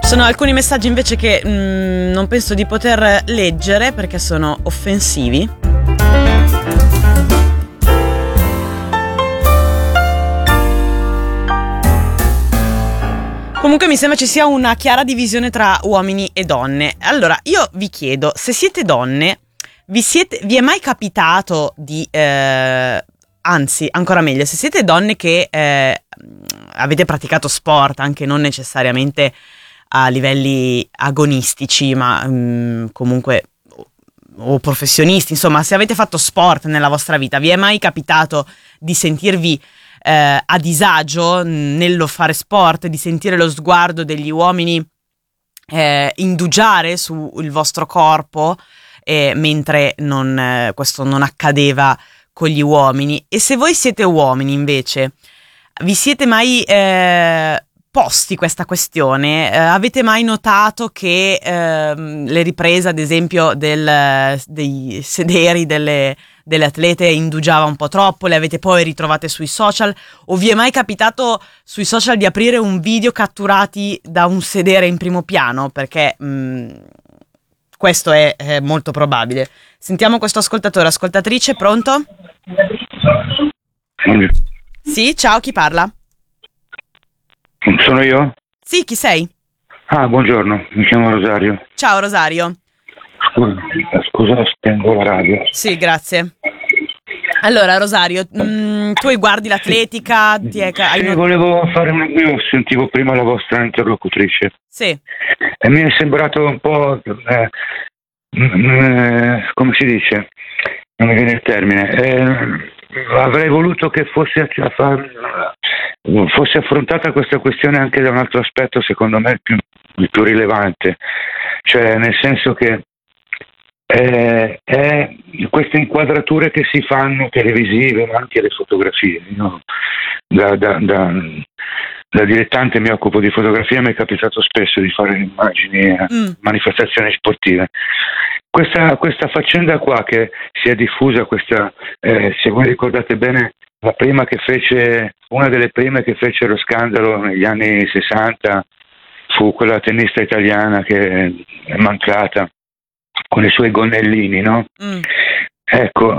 Sono alcuni messaggi invece che non penso di poter leggere perché sono offensivi. Comunque mi sembra ci sia una chiara divisione tra uomini e donne. Allora, io vi chiedo, se siete donne, vi è mai capitato di... anzi, ancora meglio, se siete donne che avete praticato sport, anche non necessariamente a livelli agonistici, ma comunque o professionisti, insomma, se avete fatto sport nella vostra vita, vi è mai capitato di sentirvi a disagio nello fare sport, di sentire lo sguardo degli uomini indugiare sul vostro corpo, mentre questo non accadeva con gli uomini? E se voi siete uomini invece, vi siete mai posti questa questione? Avete mai notato che le riprese, ad esempio, dei sederi delle atlete indugiava un po' troppo? Le avete poi ritrovate sui social? O vi è mai capitato sui social di aprire un video catturati da un sedere in primo piano? Perché questo è molto probabile. Sentiamo questo ascoltatore, ascoltatrice, pronto? Sì, ciao, chi parla? Sono io? Sì, chi sei? Buongiorno, mi chiamo Rosario. Ciao Rosario. Scusa, spengo la radio. Sì, grazie. Allora Rosario, tu guardi l'atletica? Volevo fare io sentivo prima la vostra interlocutrice. Sì. E mi è sembrato un po', come si dice? Non mi viene il termine. Avrei voluto che fosse affrontata questa questione anche da un altro aspetto, secondo me il più rilevante, cioè nel senso che queste inquadrature che si fanno televisive, ma anche le fotografie, no? Da dilettante mi occupo di fotografia, mi è capitato spesso di fare immagini manifestazioni sportive. Questa faccenda qua che si è diffusa, se voi ricordate bene, una delle prime che fece lo scandalo negli anni 60 fu quella tennista italiana che è mancata con i suoi gonnellini, no? Ecco,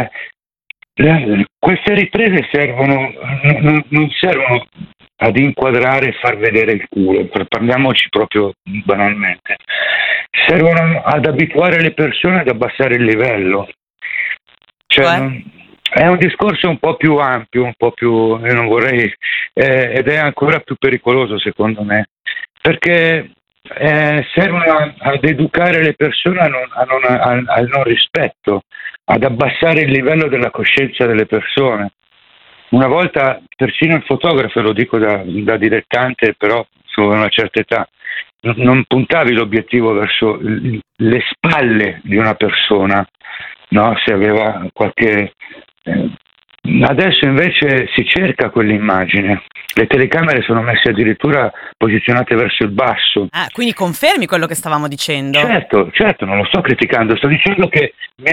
queste riprese non servono ad inquadrare e far vedere il culo, parliamoci proprio banalmente, servono ad abituare le persone ad abbassare il livello. Cioè, è un discorso un po' più ampio, io non vorrei, ed è ancora più pericoloso secondo me, perché servono ad educare le persone al non rispetto, ad abbassare il livello della coscienza delle persone. Una volta persino il fotografo, lo dico da dilettante, però su una certa età, non puntavi l'obiettivo verso le spalle di una persona, no? Se aveva qualche... Adesso invece si cerca quell'immagine. Le telecamere sono messe addirittura posizionate verso il basso. Quindi confermi quello che stavamo dicendo? Certo, non lo sto criticando, sto dicendo che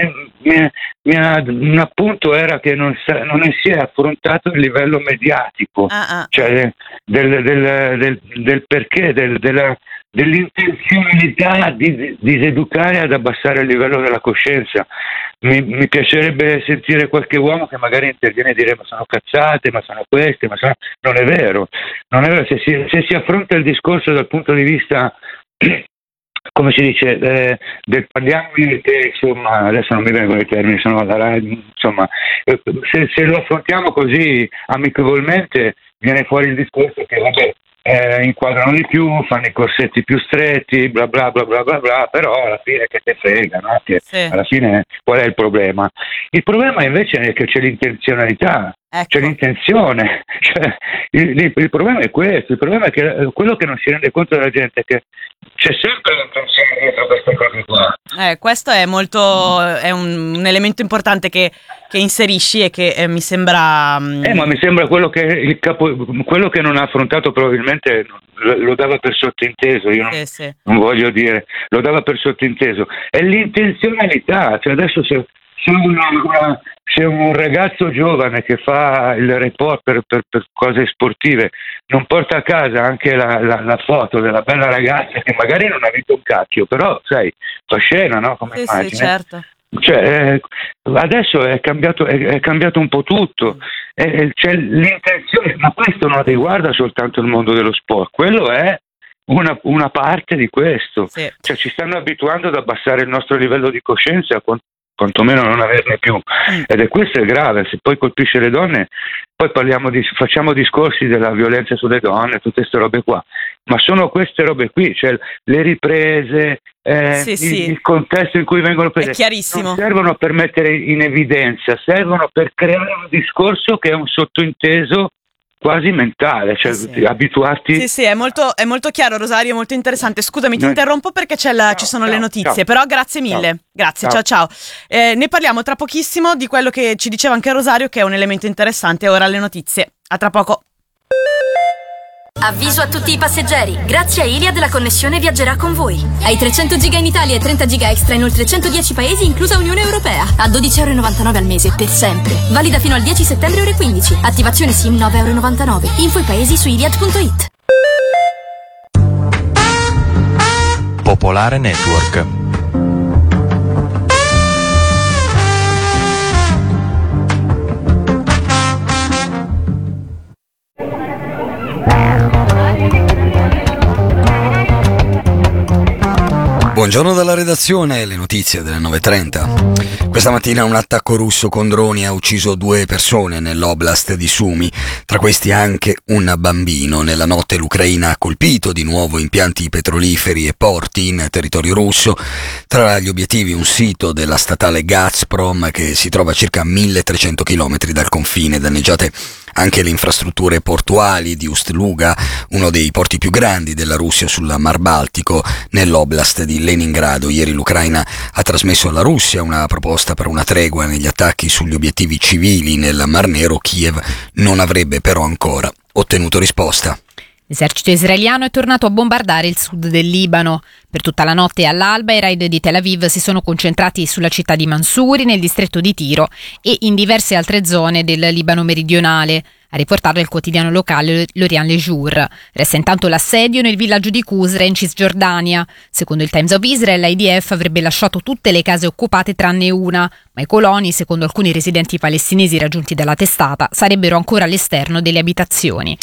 un appunto era che non si è affrontato il livello mediatico, cioè del perché, dell'intenzionalità di diseducare ad abbassare il livello della coscienza. Mi piacerebbe sentire qualche uomo che magari interviene e dire ma sono cazzate, ma sono queste, non è vero. Se si affronta il discorso dal punto di vista, come si dice, del parliamo di te, insomma, adesso non mi vengono i termini, sono alla radio, insomma, se lo affrontiamo così amichevolmente viene fuori il discorso che vabbè, inquadrano di più, fanno i corsetti più stretti, bla bla bla bla bla bla, però alla fine che te frega, no? Che sì. Alla fine qual è il problema? Il problema invece è che c'è l'intenzionalità, ecco. C'è l'intenzione, cioè, il problema è questo, il problema è che quello che non si rende conto della gente è che c'è sempre l'intenzione dietro queste cose qua. Questo è un elemento importante che inserisci e che mi sembra... ma mi sembra quello che quello che non ha affrontato probabilmente lo dava per sottinteso, io non voglio dire, lo dava per sottinteso, è l'intenzionalità, cioè adesso se se un ragazzo giovane che fa il reporter per cose sportive non porta a casa anche la foto della bella ragazza che magari non ha vinto un cacchio, però sai, fa scena, no? Come immagine. Sì, certo. Cioè, adesso è cambiato un po' tutto, c'è l'intenzione, ma questo non riguarda soltanto il mondo dello sport, quello è una parte di questo. Sì. Cioè, ci stanno abituando ad abbassare il nostro livello di coscienza, quantomeno non averne più, ed è questo è grave. Se poi colpisce le donne, poi facciamo discorsi della violenza sulle donne, tutte queste robe qua, ma sono queste robe qui, cioè le riprese, il contesto in cui vengono prese, è chiarissimo. Non servono per mettere in evidenza, servono per creare un discorso che è un sottointeso quasi mentale, cioè abituarti. Sì, è molto chiaro, Rosario, molto interessante. Scusami, ti interrompo perché ci sono le notizie, però grazie mille. Grazie, ciao. Ne parliamo tra pochissimo di quello che ci diceva anche Rosario, che è un elemento interessante. Ora le notizie. A tra poco. Avviso a tutti i passeggeri, grazie a Iliad la connessione viaggerà con voi. Hai 300 giga in Italia e 30 giga extra in oltre 110 paesi, inclusa Unione Europea, a 12,99 € al mese per sempre. Valida fino al 10 settembre ore 15. Attivazione SIM 9,99 €. Info i paesi su iliad.it. Popolare Network. Buongiorno dalla redazione, le notizie delle 9:30. Questa mattina un attacco russo con droni ha ucciso 2 persone nell'oblast di Sumy, tra questi anche un bambino. Nella notte l'Ucraina ha colpito di nuovo impianti petroliferi e porti in territorio russo. Tra gli obiettivi un sito della statale Gazprom che si trova a circa 1300 km dal confine, danneggiate anche le infrastrutture portuali di Ust-Luga, uno dei porti più grandi della Russia sul Mar Baltico, nell'oblast di Leningrado. Ieri l'Ucraina ha trasmesso alla Russia una proposta per una tregua negli attacchi sugli obiettivi civili nel Mar Nero. Kiev non avrebbe però ancora ottenuto risposta. L'esercito israeliano è tornato a bombardare il sud del Libano. Per tutta la notte e all'alba i raid di Tel Aviv si sono concentrati sulla città di Mansouri, nel distretto di Tiro e in diverse altre zone del Libano meridionale. A riportarlo il quotidiano locale L'Orient Le Jour. Resta intanto l'assedio nel villaggio di Qusra in Cisgiordania. Secondo il Times of Israel, l'IDF avrebbe lasciato tutte le case occupate tranne una, ma i coloni, secondo alcuni residenti palestinesi raggiunti dalla testata, sarebbero ancora all'esterno delle abitazioni.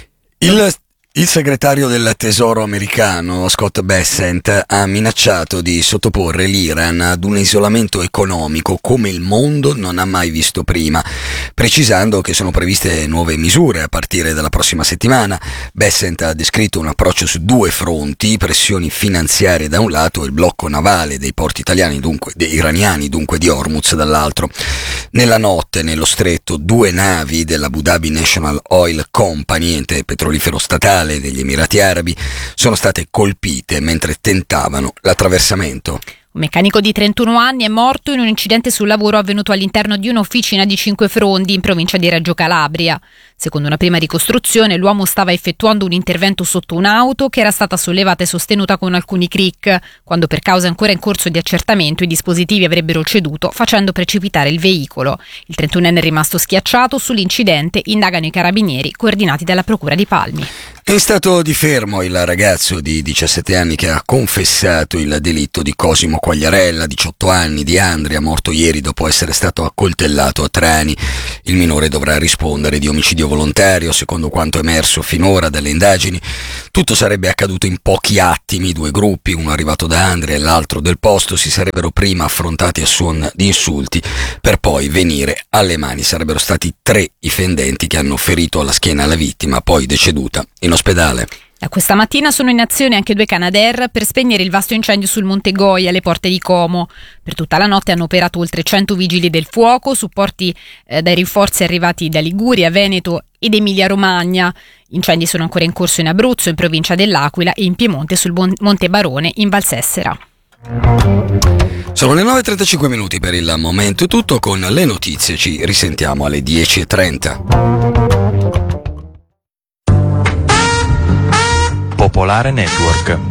Il segretario del Tesoro americano, Scott Bessent, ha minacciato di sottoporre l'Iran ad un isolamento economico come il mondo non ha mai visto prima, precisando che sono previste nuove misure a partire dalla prossima settimana. Bessent ha descritto un approccio su 2 fronti: pressioni finanziarie da un lato e il blocco navale dei porti iraniani, dunque di Hormuz, dall'altro. Nella notte, nello stretto, 2 navi dell'Abu Dhabi National Oil Company, ente petrolifero statale degli Emirati Arabi, sono state colpite mentre tentavano l'attraversamento. Un meccanico di 31 anni è morto in un incidente sul lavoro avvenuto all'interno di un'officina di Cinquefrondi in provincia di Reggio Calabria. Secondo una prima ricostruzione, l'uomo stava effettuando un intervento sotto un'auto che era stata sollevata e sostenuta con alcuni cric, quando per cause ancora in corso di accertamento i dispositivi avrebbero ceduto, facendo precipitare il veicolo. Il 31enne è rimasto schiacciato. Sull'incidente indagano i carabinieri coordinati dalla Procura di Palmi. È in stato di fermo il ragazzo di 17 anni che ha confessato il delitto di Cosimo Quagliarella, 18 anni, di Andria, morto ieri dopo essere stato accoltellato a Trani. Il minore dovrà rispondere di omicidio volontario, secondo quanto emerso finora dalle indagini. Tutto sarebbe accaduto in pochi attimi. 2 gruppi, uno arrivato da Andria e l'altro del posto, si sarebbero prima affrontati a suon di insulti per poi venire alle mani. Sarebbero stati 3 i fendenti che hanno ferito alla schiena la vittima, poi deceduta in ospedale. Da questa mattina sono in azione anche 2 Canadair per spegnere il vasto incendio sul Monte Goi alle porte di Como. Per tutta la notte hanno operato oltre 100 vigili del fuoco, supporti dai rinforzi arrivati da Liguria, Veneto ed Emilia-Romagna. Incendi sono ancora in corso in Abruzzo, in provincia dell'Aquila e in Piemonte sul Monte Barone in Valsessera. Sono le 9:35 minuti per il momento, è tutto. Con le notizie ci risentiamo alle 10:30. Popolare Network.